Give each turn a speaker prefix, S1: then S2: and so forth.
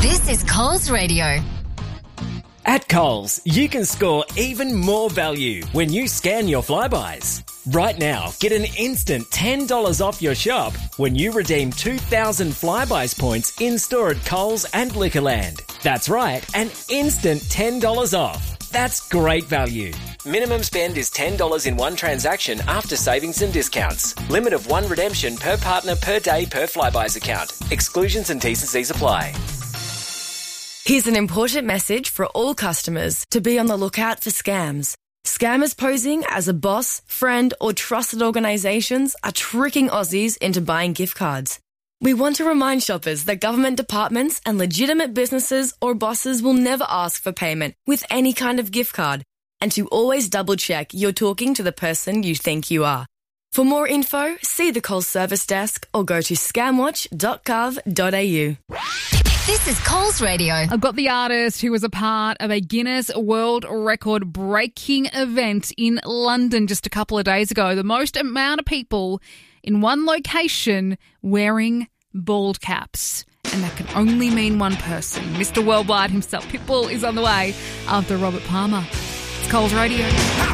S1: This is Coles Radio.
S2: At Coles, you can score even more value when you scan your Flybuys. Right now, get an instant $10 off your shop when you redeem 2,000 Flybuys points in-store at Coles and Liquorland. That's right, an instant $10 off. That's great value. Minimum spend is $10 in one transaction after savings and discounts. Limit of one redemption per partner per day per Flybuys account. Exclusions and T&Cs apply.
S3: Here's an important message for all customers to be on the lookout for scams. Scammers posing as a boss, friend or trusted organisations are tricking Aussies into buying gift cards. We want to remind shoppers that government departments and legitimate businesses or bosses will never ask for payment with any kind of gift card, and to always double-check you're talking to the person you think you are. For more info, see the Coles Service Desk or go to scamwatch.gov.au.
S1: This is Coles Radio.
S4: I've got the artist who was a part of a Guinness World Record breaking event in London just a couple of days ago. The most amount of people in one location wearing bald caps. And that can only mean one person. Mr. Worldwide himself, Pitbull, is on the way after Robert Palmer. It's Coles Radio.